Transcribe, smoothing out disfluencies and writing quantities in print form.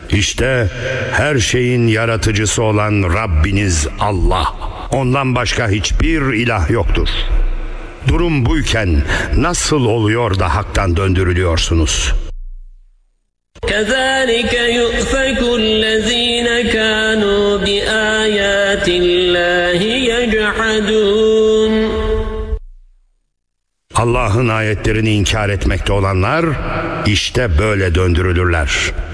İşte her şeyin yaratıcısı olan Rabbiniz Allah. Ondan başka hiçbir ilah yoktur. Durum buyken nasıl oluyor da haktan döndürülüyorsunuz? كَذَٰلِكَ يُؤْفَكُ الَّذ۪ينَ كَانُوا بِآيَاتِ اللّٰهِ يَجْحَدُونَ Allah'ın ayetlerini inkar etmekte olanlar işte böyle döndürülürler.